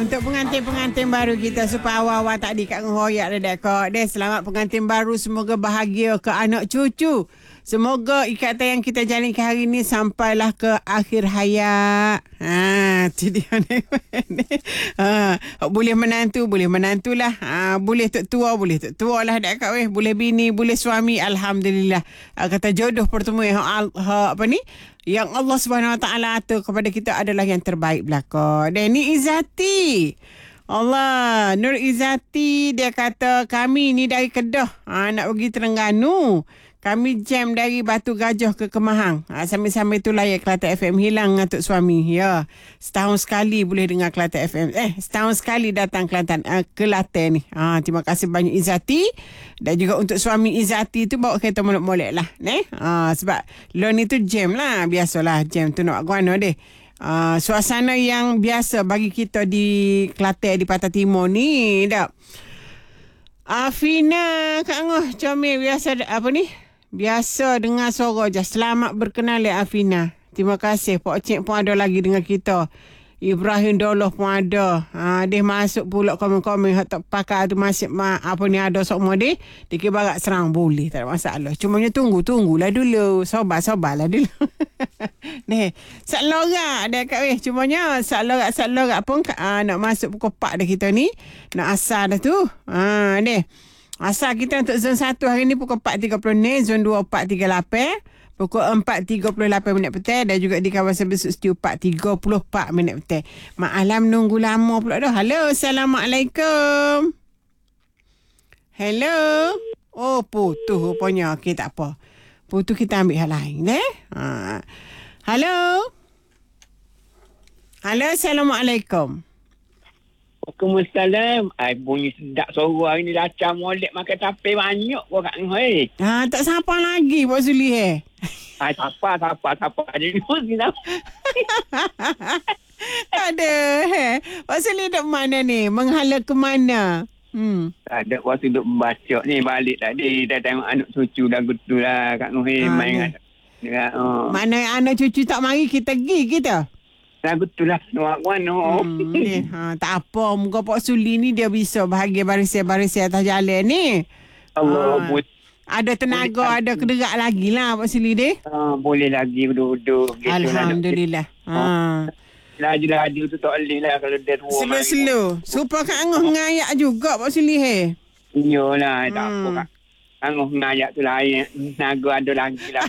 untuk pengantin-pengantin baru kita supaya awal-awal tak di kat ngoyak dah kok. Selamat pengantin baru, semoga bahagia ke anak cucu. Semoga ikatan yang kita jalankan hari ni sampailah ke akhir hayat. Tu dia ni. Boleh menantulah. Boleh tok tua lah dak kat weh. Boleh bini, boleh suami, alhamdulillah. Kata jodoh pertemu apa ni? Yang Allah Subhanahu Wa Taala atur kepada kita adalah yang terbaik belaka. Dan ni Izzati. Allah, Nur Izzati dia kata kami ni dari Kedah. Nak pergi Terengganu. Kami jam dari Batu Gajah ke Kemahang. Sambil-sambil tu layak Kelate FM. Hilang ngatuk suami. Ya. Setahun sekali boleh dengar Kelate FM. Setahun sekali datang Kelantan, Kelate ni. Terima kasih banyak Izzati. Dan juga untuk suami Izzati tu bawa kereta molek-molek lah. Sebab loan ni tu jam lah. Biasalah jam tu nak guana deh. Suasana yang biasa bagi kita di Kelate, di Pantai Timur ni. Tak. Afina Kak Ngoh comel biasa apa ni? Biasa dengar suara je. Selamat berkenal ya Afina. Terima kasih. Pak Cik pun ada lagi dengan kita. Ibrahim Doloh pun ada. Dia masuk pula komen-komen tak pakai tu masih apa ni ada semua dia. Dia kira barat serang boleh. Tak ada masalah. Cumanya tunggulah dulu. Sabarlah dulu. Ni, sak lorak dia kat weh. Cumanya sak lorak pun nak masuk pukul 4 dah kita ni. Nak asar dah tu. Ni. Asal kita untuk zon 1 hari ni pukul 4.30 ni, zon 2 4.38, pukul 4.38 minit petang dan juga di kawasan Besut Setiu 4.34 minit petang. Maklum nunggu lama pula dah. Halo, Assalamualaikum. Hello. Oh, putus rupanya. Okey, tak apa. Putus kita ambil hal lain. Halo. Halo, Assalamualaikum. Waalaikumsalam. Bunyi sedap suara hari ni dah molek makan tape banyak kau kat ni. Tak siapa lagi Pak Suli Siapa jadi ni dah. Ada Pak Suli duduk mana ni? Menghala ke mana? Ada waktu duduk baca ni balik tadi dah tengok anak cucu dah gitu lah kat ni main kat. Mana anak cucu tak mari kita pergi kita. Dah betul lah. Tak apa. Muka Pak Suli ni dia bisa bahagia barisai atas jalan ni. Allah ada tenaga, ada kederak lagi lah Pak Suli ni. Boleh lagi duduk. Alhamdulillah. Laju tu tak boleh lah kalau dia tua. Slow. Supaya Kak Angah ngayak juga Pak Suli Iyalah. Tak apa Kak Angah ngayak tu lah. Tenaga ada lagi lah.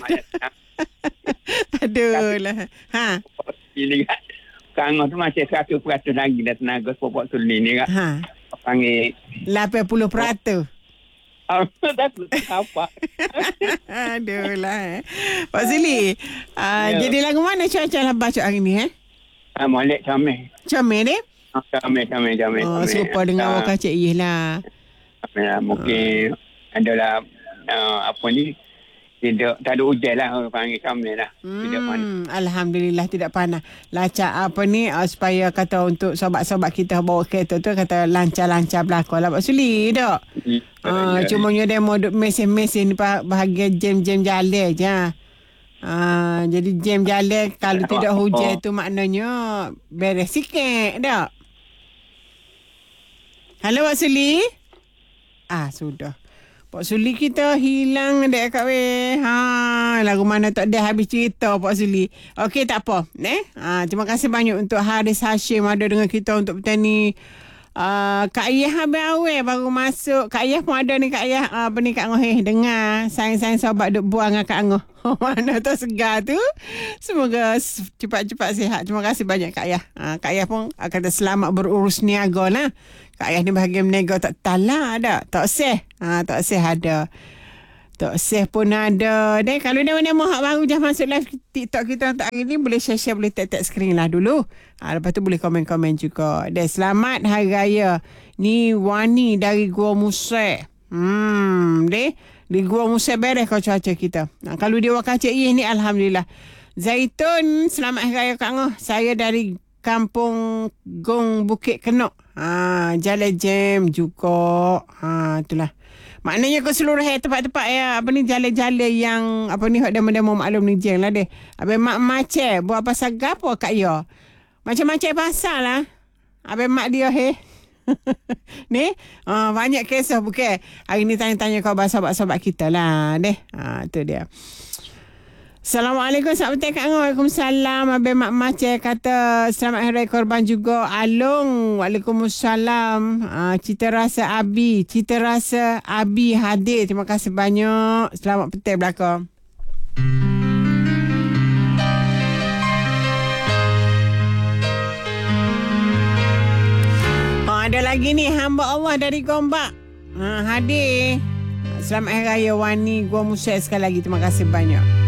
Aduh lah. Ini kan Kang tu masih 100% lagi dah tenaga Pak Suli ni kan. Panggil 80%. Takut apa. Aduh lah. Pak Suli, jadi lagu mana cuaca lah baca hari ni Molek comel ni? Comel. Serupa dengan awak Cik Iyih lah. Mungkin adalah apa ni, tak ada hujan lah panggil kami lah. Tidak panas. Alhamdulillah tidak panas. Lacak apa ni supaya kata untuk sobat-sobat kita bawa kereta tu kata lancar-lancar belakang lah Pak Suli tak? Cumanya dia mau duduk mesin-mesin bahagian jam-jam jalan je. Jadi jam jalan kalau tidak hujan tu maknanya beres sikit tak? Halo Pak Suli? Sudah. Pak Suli kita hilang dek kat weh. Lagu mana tak dah habis cerita Pak Suli. Okey tak apa. Terima kasih banyak untuk Haris Hashim ada dengan kita untuk petani. Kak Ayah habis awal baru masuk. Kak Ayah pun ada ni Kak Ayah. Apa ni Kak Ngoh dengar. Sayang-sayang sobat duk buang dengan Kak Ngoh. Mana tu segar tu. Semoga cepat-cepat sihat. Terima kasih banyak Kak Ayah. Kak Ayah pun kata selamat berurus niaga lah. Kak Ayah ni bahagian meniaga tak talak ada. Tak seh. Tak seh ada. Tak seh pun ada. Dan kalau dia mana mahu baru dah masuk live TikTok kita untuk hari ni boleh share-share, boleh tap-tap screen lah dulu. Lepas tu boleh komen-komen juga. Dan selamat Hari Raya. Ni Wani dari Gua Musek. Di Gua Musek beres kau cuaca kita. Kalau dia wakil Cik Iyih ni alhamdulillah. Zaitun, selamat Hari Raya Kak Ngoh. Saya dari Kampung Gong Bukit Kenok. Jalan jam juga. Itulah. Maknanya keseluruhan tempat-tempat jalan-jalan yang demo maklum ni jeng lah deh. Habis mak macam buat pasal gapo Kak ya. Macam-macam pasal lah. Abang mak dia ni banyak kisah bukan. Hari ni tanya-tanya kau sahabat-sahabat kita lah deh. Tu dia. Assalamualaikum, selamat petang Kak Ngah. Waalaikumsalam. Abang Mak Maceh kata selamat Hari Raya Korban juga. Alung. Waalaikumsalam. Cita rasa Abi hadir. Terima kasih banyak. Selamat petang belakang. Ada lagi ni hamba Allah dari Gombak. Hadir. Selamat Hari Raya Wani Gua Musyad sekali lagi. Terima kasih banyak.